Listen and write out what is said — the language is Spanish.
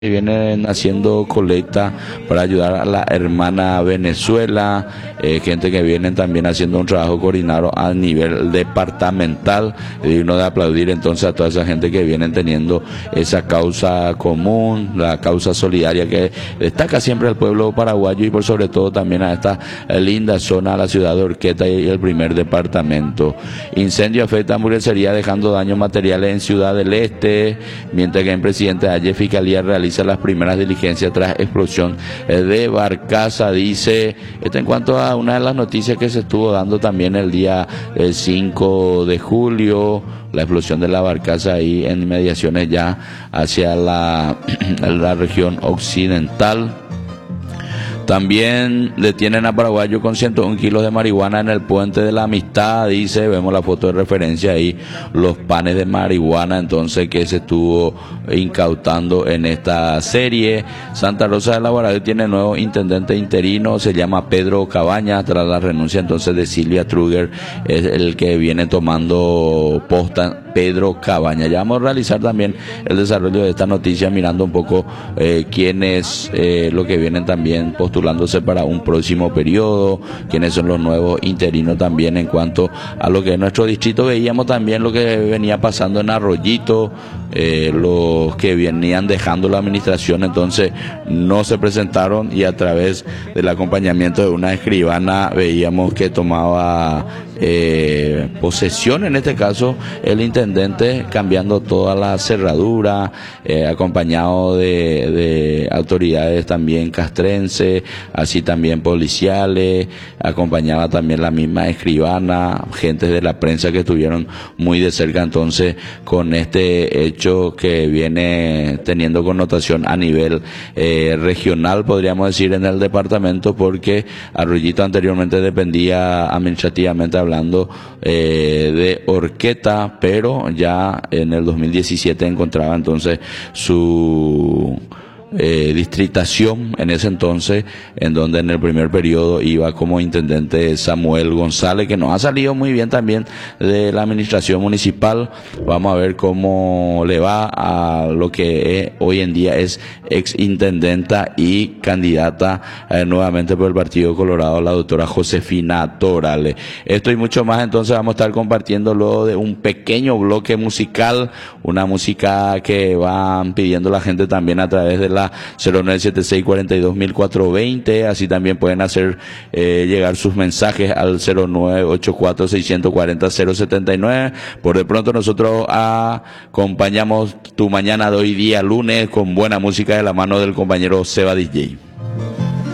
que vienen haciendo colecta para ayudar a la hermana Venezuela, gente que vienen también haciendo un trabajo coordinado a nivel departamental, digno de aplaudir entonces a toda esa gente que vienen teniendo esa causa común, la causa solidaria que destaca siempre al pueblo paraguayo y por sobre todo también a esta linda zona, a la ciudad de Orqueta y el primer departamento. Incendio afecta a hamburguesería dejando daños materiales en Ciudad del Este, mientras que en Presidente Valle Fiscalía realiza las primeras diligencias tras explosión de barcaza, dice. Esto en cuanto a una de las noticias que se estuvo dando también el día 5 de julio, la explosión de la barcaza ahí en inmediaciones ya hacia la región occidental. También detienen a paraguayo con 101 kilos de marihuana en el puente de la Amistad, dice, vemos la foto de referencia ahí, los panes de marihuana entonces que se estuvo incautando en esta serie. Santa Rosa de la Guardia tiene nuevo intendente interino, se llama Pedro Cabañas, tras la renuncia entonces de Silvia Truger, es el que viene tomando posta Pedro Cabañas. Ya vamos a realizar también el desarrollo de esta noticia mirando un poco quiénes lo que vienen también postulándose para un próximo periodo, quiénes son los nuevos interinos también en cuanto a lo que es nuestro distrito. Veíamos también lo que venía pasando en Arroyito, los que venían dejando la administración entonces no se presentaron y a través del acompañamiento de una escribana veíamos que tomaba posesión en este caso el intendente, cambiando toda la cerradura, acompañado de autoridades también castrenses, así también policiales, acompañaba también la misma escribana, gentes de la prensa que estuvieron muy de cerca entonces con este hecho que viene teniendo connotación a nivel regional, podríamos decir, en el departamento, porque Arroyito anteriormente dependía administrativamente hablando de Orqueta, pero ya en el 2017 encontraba entonces su distritación en ese entonces, en donde en el primer periodo iba como intendente Samuel González, que nos ha salido muy bien también de la administración municipal. Vamos a ver cómo le va a lo que hoy en día es ex intendenta y candidata nuevamente por el Partido Colorado, la doctora Josefina Torales. Esto y mucho más entonces vamos a estar compartiendo luego de un pequeño bloque musical, una música que van pidiendo la gente también a través de la 0976-42.420, así también pueden hacer llegar sus mensajes al 0984-640-079. Por de pronto nosotros acompañamos tu mañana de hoy día lunes con buena música de la mano del compañero Seba DJ.